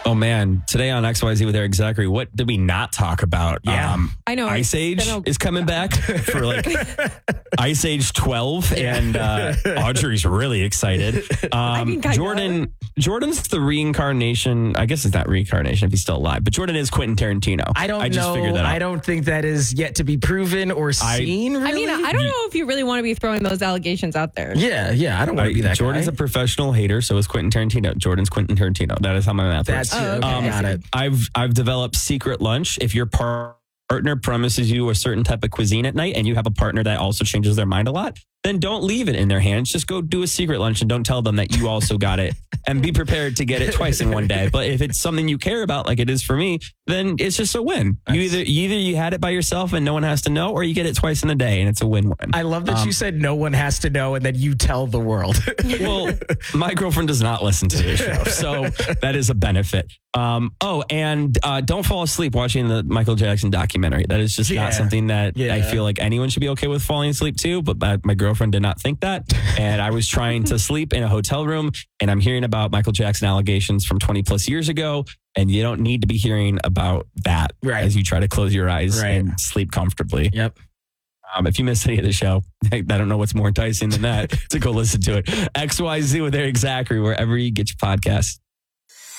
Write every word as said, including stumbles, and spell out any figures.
Oh man, today on X Y Z with Eric Zachary, what did we not talk about? Yeah. Um, I know. Ice Age I know. is coming back for like Ice Age twelve, and uh, Audrey's really excited. Um, mean, kinda. Jordan, Jordan's the reincarnation. I guess it's not reincarnation if he's still alive, but Jordan is Quentin Tarantino. I don't I just know. figured that out. I don't think that is yet to be proven or seen. I really? mean, I don't know if you really want to be throwing those allegations out there. Yeah, yeah. I don't want to be that Jordan's guy. a professional hater, so is Quentin Tarantino. Jordan's Quentin Tarantino. That is how my math That's works. true. Oh, Okay, okay. got it. I've I've developed secret lunch. If your par- partner promises you a certain type of cuisine at night and you have a partner that also changes their mind a lot, then don't leave it in their hands. Just go do a secret lunch and don't tell them that you also got it, and be prepared to get it twice in one day. But if it's something you care about, like it is for me, then it's just a win. You either either you had it by yourself and no one has to know, or you get it twice in a day and it's a win-win. I love that Um, you said no one has to know and then you tell the world. Well, my girlfriend does not listen to this show, so that is a benefit. Um, oh, and uh, don't fall asleep watching the Michael Jackson documentary. That is just Yeah. not something that Yeah. I feel like anyone should be okay with falling asleep to. But my, my girlfriend did not think that, and I was trying to sleep in a hotel room, and I'm hearing about Michael Jackson allegations from twenty plus years ago, and you don't need to be hearing about that Right. as you try to close your eyes Right. and sleep comfortably. Yep. Um, if you missed any of the show, I don't know what's more enticing than that to go listen to it. X Y Z with Eric Zachary, wherever you get your podcasts.